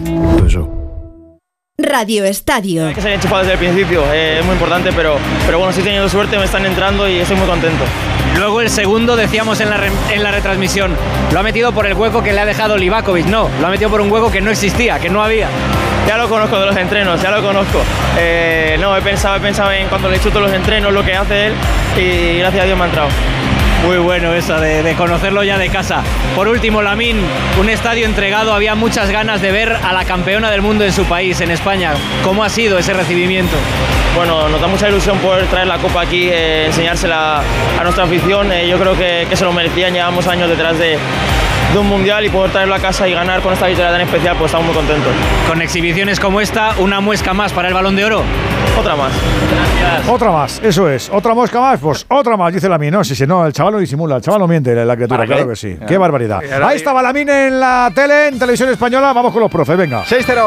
Eso. Radio Estadio. Hay que ser enchufado desde el principio, es muy importante, pero bueno, estoy teniendo suerte, me están entrando y estoy muy contento. Luego el segundo, decíamos en la retransmisión, lo ha metido por el hueco que le ha dejado Livakovic. No, lo ha metido por un hueco que no existía, que no había. Ya lo conozco de los entrenos, ya lo conozco. No, he pensado en cuando le chuto los entrenos, lo que hace él, y gracias a Dios me ha entrado. Muy bueno eso de conocerlo ya de casa. Por último, Lamine, un estadio entregado, había muchas ganas de ver a la campeona del mundo en su país, en España. ¿Cómo ha sido ese recibimiento? Bueno, nos da mucha ilusión poder traer la copa aquí, enseñársela a nuestra afición. Yo creo que se lo merecían, llevamos años detrás de un mundial y poder traerlo a casa y ganar con esta victoria tan especial, pues estamos muy contentos. Con exhibiciones como esta, una muesca más para el Balón de Oro. Otra más. Gracias. Otra más, eso es. Otra mosca más, pues otra más, dice Lamine. No, sí, no, el chaval no disimula, el chaval no miente, la criatura, claro que sí. Qué barbaridad. Ahí estaba Lamine en la tele, en Televisión Española. Vamos con los profes, venga.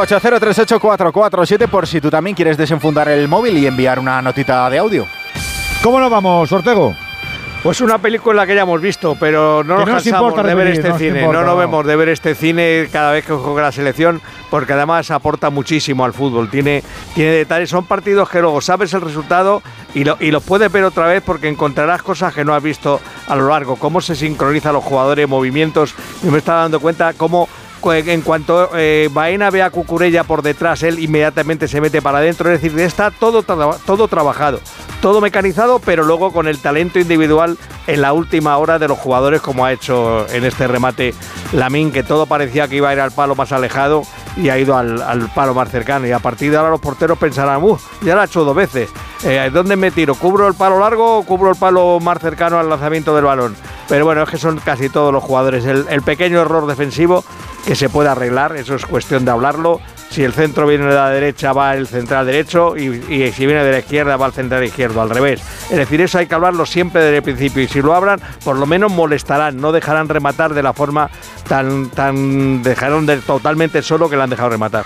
608-038-447 por si tú también quieres desenfundar el móvil y enviar una notita de audio. ¿Cómo nos vamos, Ortego? Pues una película que ya hemos visto, pero no nos cansamos de ver este cine. No nos vemos de ver este cine cada vez que juega la selección, porque además aporta muchísimo al fútbol. Tiene detalles, son partidos que luego sabes el resultado y los puedes ver otra vez porque encontrarás cosas que no has visto a lo largo. Cómo se sincronizan los jugadores, movimientos. Yo me estaba dando cuenta cómo en cuanto Baena ve a Cucurella por detrás, él inmediatamente se mete para adentro. Es decir, está todo trabajado, todo mecanizado, pero luego con el talento individual en la última hora de los jugadores, como ha hecho en este remate Lamine, que todo parecía que iba a ir al palo más alejado y ha ido al palo más cercano. Y a partir de ahora los porteros pensarán, ya lo ha hecho 2 veces. ¿Dónde me tiro? ¿Cubro el palo largo o cubro el palo más cercano al lanzamiento del balón? Pero bueno, es que son casi todos los jugadores. El pequeño error defensivo que se puede arreglar, eso es cuestión de hablarlo. Si el centro viene de la derecha, va el central derecho, y si viene de la izquierda, va el central izquierdo, al revés. Es decir, eso hay que hablarlo siempre desde el principio, y si lo hablan, por lo menos molestarán, no dejarán rematar de la forma dejaron totalmente solo que le han dejado rematar.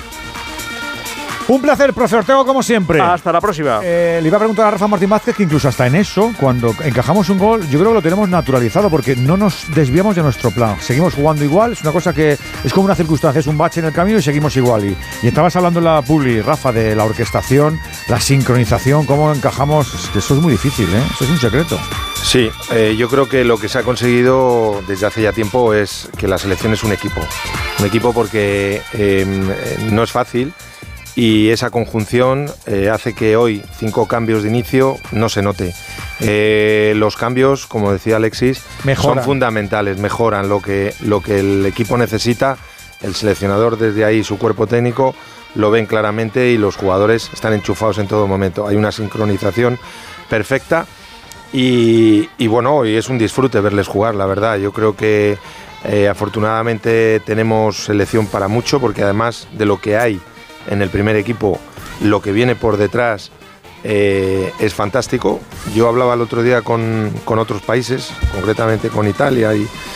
Un placer, profe Ortego, como siempre. Hasta la próxima. Le iba a preguntar a Rafa Martín Vázquez que incluso hasta en eso, cuando encajamos un gol, yo creo que lo tenemos naturalizado porque no nos desviamos de nuestro plan. Seguimos jugando igual, es una cosa que es como una circunstancia, es un bache en el camino y seguimos igual. Y estabas hablando en la publi, Rafa, de la orquestación, la sincronización, cómo encajamos. Eso es muy difícil, ¿eh? Eso es un secreto. Sí, yo creo que lo que se ha conseguido desde hace ya tiempo es que la selección es un equipo. Un equipo porque no es fácil. Y esa conjunción hace que hoy 5 cambios de inicio no se note. Los cambios, como decía Alexis, son fundamentales, mejoran lo que el equipo necesita. El seleccionador desde ahí, su cuerpo técnico, lo ven claramente y los jugadores están enchufados en todo momento. Hay una sincronización perfecta y bueno, hoy es un disfrute verles jugar, la verdad. Yo creo que afortunadamente tenemos selección para mucho, porque además de lo que hay en el primer equipo, lo que viene por detrás es fantástico. Yo hablaba el otro día con otros países, concretamente con Italia,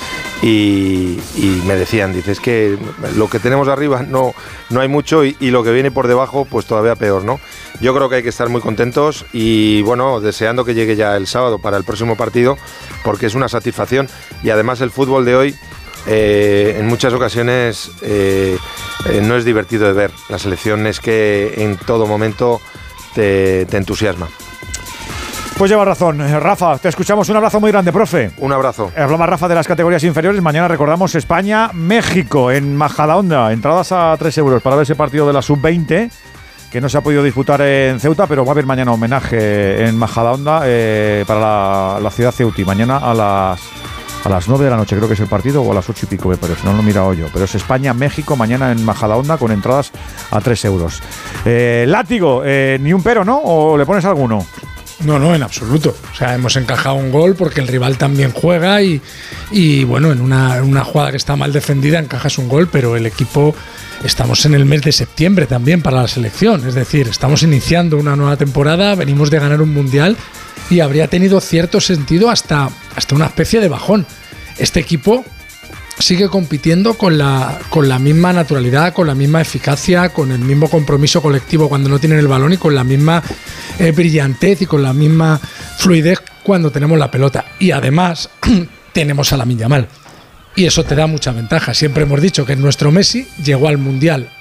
y me decían, dices que lo que tenemos arriba no hay mucho y lo que viene por debajo pues todavía peor, ¿no? Yo creo que hay que estar muy contentos y bueno, deseando que llegue ya el sábado para el próximo partido, porque es una satisfacción y además el fútbol de hoy en muchas ocasiones no es divertido de ver. La selección es que en todo momento te entusiasma. Pues lleva razón, Rafa, te escuchamos. Un abrazo muy grande, profe. Un abrazo. Hablaba Rafa de las categorías inferiores. Mañana recordamos España-México en Majadahonda. Entradas a 3 euros para ver ese partido de la Sub-20 que no se ha podido disputar en Ceuta, pero va a haber mañana homenaje en Majadahonda para la ciudad ceutí. Mañana a las 9 de la noche creo que es el partido, o a las 8 y pico me parece, no lo he mirado yo, pero es España-México mañana en Majadahonda con entradas a 3 euros. Látigo, ni un pero, ¿no? ¿O le pones alguno? No, en absoluto. O sea, hemos encajado un gol porque el rival también juega y bueno, en una jugada que está mal defendida encajas un gol, pero el equipo, estamos en el mes de septiembre también para la selección, es decir, estamos iniciando una nueva temporada, venimos de ganar un mundial y habría tenido cierto sentido hasta una especie de bajón. Este equipo sigue compitiendo con la misma naturalidad, con la misma eficacia, con el mismo compromiso colectivo cuando no tienen el balón y con la misma brillantez y con la misma fluidez cuando tenemos la pelota. Y además tenemos a Lamine Yamal. Y eso te da mucha ventaja. Siempre hemos dicho que nuestro Messi llegó al Mundial